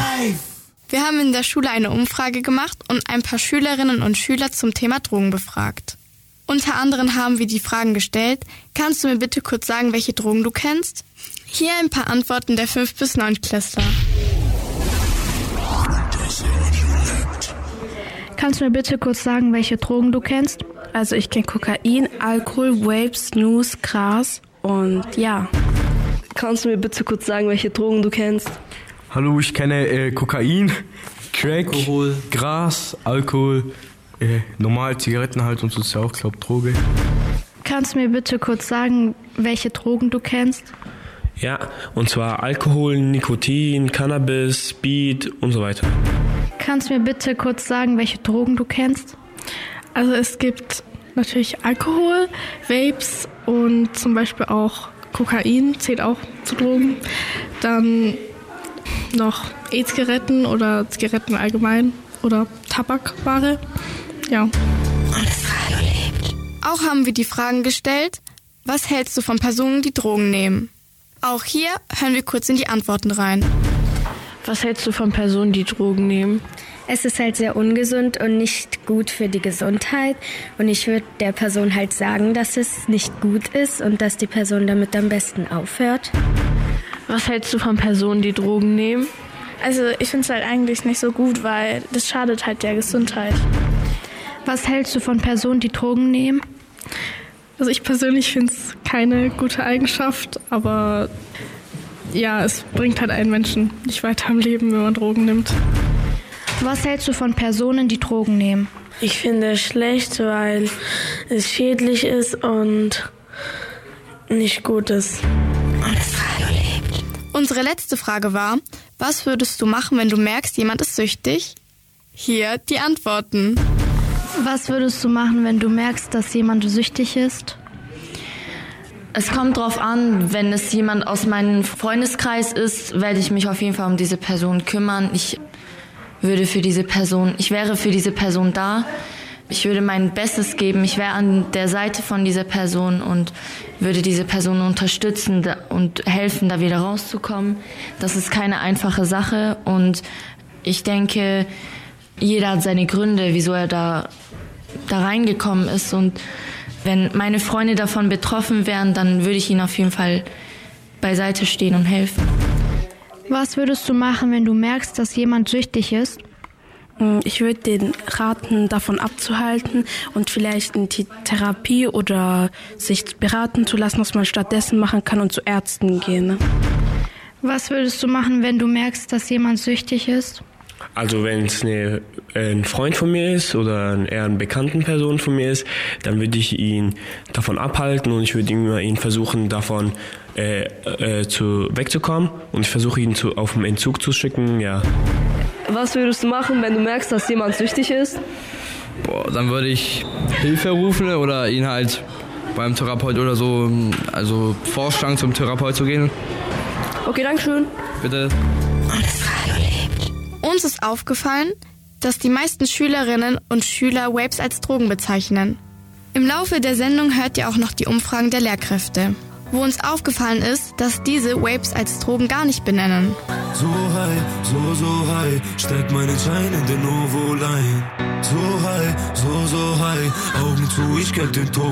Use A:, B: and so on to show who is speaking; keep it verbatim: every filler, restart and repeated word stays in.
A: life.
B: Wir haben in der Schule eine Umfrage gemacht und ein paar Schülerinnen und Schüler zum Thema Drogen befragt. Unter anderem haben wir die Fragen gestellt: Kannst du mir bitte kurz sagen, welche Drogen du kennst? Hier ein paar Antworten der fünf bis neun Klässler.
C: Kannst du mir bitte kurz sagen, welche Drogen du kennst?
D: Also ich kenne Kokain, Alkohol, Vapes, Snus, Gras und ja.
E: Kannst du mir bitte kurz sagen, welche Drogen du kennst?
F: Hallo, ich kenne äh, Kokain, Crack, Alkohol. Gras, Alkohol, äh, normal Zigaretten halt und so ist ja auch, glaube ich, Droge.
C: Kannst du mir bitte kurz sagen, welche Drogen du kennst?
G: Ja, und zwar Alkohol, Nikotin, Cannabis, Speed und so weiter.
C: Kannst du mir bitte kurz sagen, welche Drogen du kennst?
D: Also es gibt natürlich Alkohol, Vapes und zum Beispiel auch Kokain, zählt auch zu Drogen. Dann noch E-Zigaretten oder Zigaretten allgemein oder Tabakware. Ja.
B: Auch haben wir die Fragen gestellt: Was hältst du von Personen, die Drogen nehmen? Auch hier hören wir kurz in die Antworten rein.
H: Was hältst du von Personen, die Drogen nehmen?
I: Es ist halt sehr ungesund und nicht gut für die Gesundheit. Und ich würde der Person halt sagen, dass es nicht gut ist und dass die Person damit am besten aufhört.
H: Was hältst du von Personen, die Drogen nehmen?
D: Also ich finde es halt eigentlich nicht so gut, weil das schadet halt der Gesundheit.
C: Was hältst du von Personen, die Drogen nehmen?
D: Also ich persönlich finde es keine gute Eigenschaft, aber ja, es bringt halt einen Menschen nicht weiter im Leben, wenn man Drogen nimmt.
C: Was hältst du von Personen, die Drogen nehmen?
J: Ich finde es schlecht, weil es schädlich ist und nicht gut ist.
B: Unsere letzte Frage war: Was würdest du machen, wenn du merkst, jemand ist süchtig? Hier die Antworten.
C: Was würdest du machen, wenn du merkst, dass jemand süchtig ist?
H: Es kommt drauf an, wenn es jemand aus meinem Freundeskreis ist, werde ich mich auf jeden Fall um diese Person kümmern. Ich würde für diese Person, ich wäre für diese Person da. Ich würde mein Bestes geben. Ich wäre an der Seite von dieser Person und würde diese Person unterstützen und helfen, da wieder rauszukommen. Das ist keine einfache Sache und ich denke, jeder hat seine Gründe, wieso er da, da reingekommen ist. Und wenn meine Freunde davon betroffen wären, dann würde ich ihnen auf jeden Fall beiseite stehen und helfen.
C: Was würdest du machen, wenn du merkst, dass jemand süchtig ist?
D: Ich würde den raten, davon abzuhalten und vielleicht in die Therapie oder sich beraten zu lassen, was man stattdessen machen kann und zu Ärzten gehen. Ne?
C: Was würdest du machen, wenn du merkst, dass jemand süchtig ist?
G: Also wenn es eine, ein Freund von mir ist oder eher eine bekannte Person von mir ist, dann würde ich ihn davon abhalten und ich würde immer ihn versuchen, davon äh, äh, zu, wegzukommen und ich versuche ihn zu, auf den Entzug zu schicken, ja.
E: Was würdest du machen, wenn du merkst, dass jemand süchtig ist?
F: Boah, dann würde ich Hilfe rufen oder ihn halt beim Therapeut oder so, also vorschlagen, zum Therapeut zu gehen.
E: Okay, danke schön.
F: Bitte.
B: Uns ist aufgefallen, dass die meisten Schülerinnen und Schüler Vapes als Drogen bezeichnen. Im Laufe der Sendung hört ihr auch noch die Umfragen der Lehrkräfte, wo uns aufgefallen ist, dass diese Vapes als Drogen gar nicht benennen.
A: So high, so, so high, steck meinen Schein in den Novo-Line. So high, so, so high, Augen zu, ich kenn den Tod.